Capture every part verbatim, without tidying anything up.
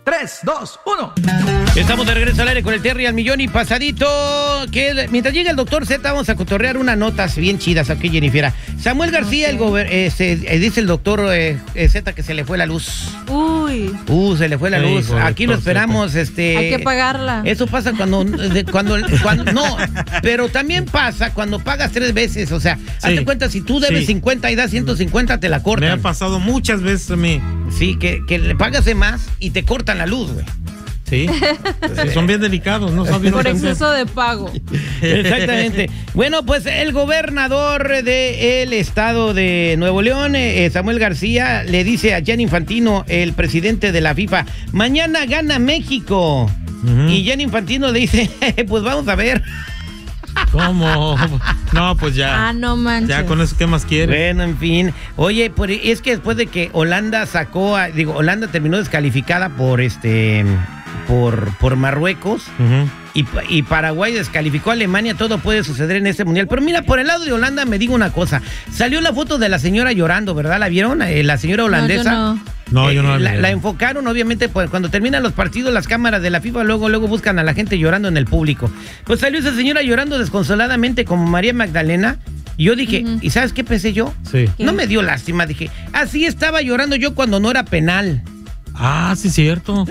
tres, dos, uno. Estamos de regreso al aire con el Terry al millón y pasadito. Que mientras llega el doctor Z, vamos a cotorrear unas notas bien chidas aquí, Jennifer. Samuel García, okay. el gober, eh, se, eh, dice el doctor eh, Z que se le fue la luz. Uy. Uh, se le fue la Hey, luz. Aquí lo esperamos. Z. este. Hay que pagarla. Eso pasa cuando, de, cuando, cuando. No, pero también pasa cuando pagas tres veces. O sea, sí. hazte cuenta, si tú debes sí. cincuenta y das ciento cincuenta, te la cortan. Me ha pasado muchas veces a mí. Sí, que, que le pagas de más y te cortan la luz, güey. Sí, sí, son bien delicados, ¿no? Son bien Por exceso de pago. Exactamente. Bueno, pues el gobernador del estado de Nuevo León, eh, Samuel García, le dice a Gianni Infantino, el presidente de la FIFA, mañana gana México. Uh-huh. Y Gianni Infantino le dice, pues vamos a ver. ¿Cómo? No, pues ya. Ah, no manches. Ya con eso, ¿qué más quieres? Bueno, en fin. Oye, pues es que después de que Holanda sacó, a, digo, Holanda terminó descalificada por este, por, por Marruecos. Uh-huh. Y, y Paraguay descalificó a Alemania, todo puede suceder en este mundial. Pero mira, por el lado de Holanda me digo una cosa. Salió la foto de la señora llorando, ¿verdad? ¿La vieron? Eh, la señora holandesa. No, yo no. No, yo no eh, la, la, la enfocaron, obviamente, pues, cuando terminan los partidos, las cámaras de la FIFA luego, luego buscan a la gente llorando en el público. Pues salió esa señora llorando desconsoladamente como María Magdalena. Y yo dije, uh-huh. ¿y sabes qué pensé yo? Sí. No me dio lástima, dije, así estaba llorando yo cuando no era penal. Ah, sí, cierto.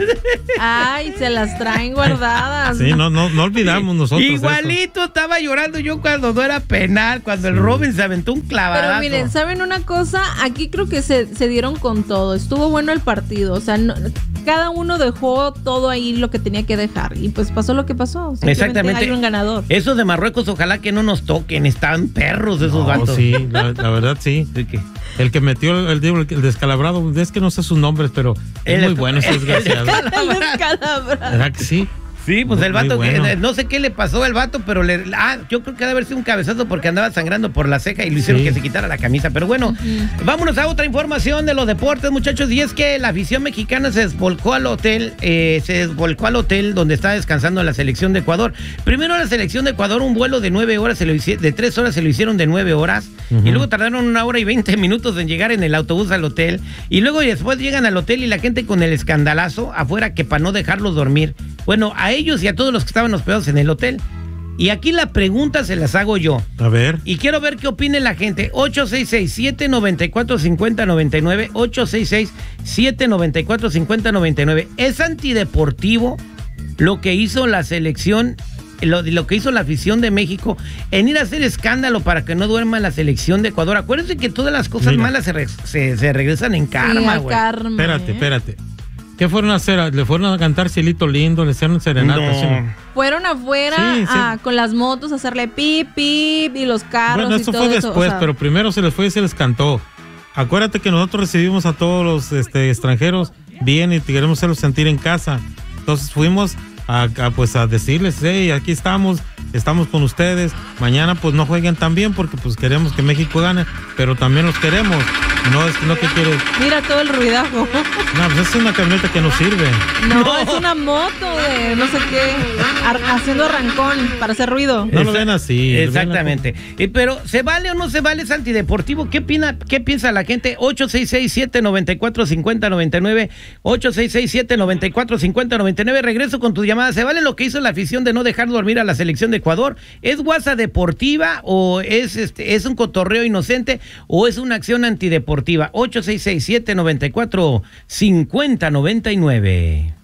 Ay, se las traen guardadas. Sí, no, no, no olvidamos nosotros. Igualito eso. Estaba llorando yo cuando no era penal, cuando sí. el Robin se aventó un clavadazo. Pero miren, ¿saben una cosa? Aquí creo que se, se dieron con todo. Estuvo bueno el partido. O sea, no, cada uno dejó todo ahí lo que tenía que dejar. Y pues pasó lo que pasó. Exactamente. Hay un ganador. Esos de Marruecos, ojalá que no nos toquen. Están perros esos no, vatos. Sí, la, la verdad sí. ¿De qué? El que metió el, el, el descalabrado, es que no sé sus nombres, pero es el, muy bueno ese desgraciado. El descalabrado. ¿Verdad que sí? Sí, pues el vato, bueno. que, no sé qué le pasó al vato, pero le, ah, yo creo que debe haber sido un cabezazo porque andaba sangrando por la ceja y lo hicieron sí. que se quitara la camisa. Pero bueno, uh-huh. vámonos a otra información de los deportes, muchachos, y es que la afición mexicana se desvolcó al hotel, eh, se desvolcó al hotel donde está descansando la selección de Ecuador. Primero la selección de Ecuador, un vuelo de nueve horas, se lo hice, de tres horas se lo hicieron de nueve horas, uh-huh. y luego tardaron una hora y veinte minutos en llegar en el autobús al hotel, y luego y después llegan al hotel y la gente con el escandalazo afuera que para no dejarlos dormir. Bueno, a ellos y a todos los que estaban hospedados en el hotel. Y aquí la pregunta se las hago yo. A ver. Y quiero ver qué opine la gente. ocho seis seis, siete nueve cuatro, cinco cero nueve nueve. ocho seis seis, siete nueve cuatro, cinco cero nueve nueve. ¿Es antideportivo lo que hizo la selección, lo, lo que hizo la afición de México en ir a hacer escándalo para que no duerma la selección de Ecuador? Acuérdense que todas las cosas Mira. malas se, re, se, se regresan en karma, güey. Sí, espérate, espérate. ¿Qué fueron a hacer? ¿Le fueron a cantar Cielito Lindo? ¿Le hicieron serenata? No. ¿Sí? Fueron afuera sí, sí. A, con las motos a hacerle pip, pip y los carros. Bueno, eso y todo fue eso, después, o sea, pero primero se les fue y se les cantó. Acuérdate que nosotros recibimos a todos los este, extranjeros bien y queremos hacerlos sentir en casa. Entonces fuimos a, a, pues, a decirles, hey, aquí estamos, estamos con ustedes. Mañana pues no jueguen tan bien porque pues queremos que México gane, pero también los queremos. No, es que no, ¿qué quieres? Mira todo el ruidajo. No, pues es una camioneta que no sirve. No, no, es una moto de no sé qué, ar- haciendo arrancón para hacer ruido. No lo ven así. Exactamente. Ven eh, pero, ¿se vale o no se vale? ¿Es antideportivo? ¿Qué, opina, qué piensa la gente? ocho seis seis, siete nueve cuatro, cinco cero nueve nueve. ocho seis seis, siete nueve cuatro, cinco cero nueve nueve. Regreso con tu llamada. ¿Se vale lo que hizo la afición de no dejar dormir a la selección de Ecuador? ¿Es guasa deportiva o es, este, es un cotorreo inocente o es una acción antideportiva? ocho seis seis, siete nueve cuatro, cinco cero nueve nueve.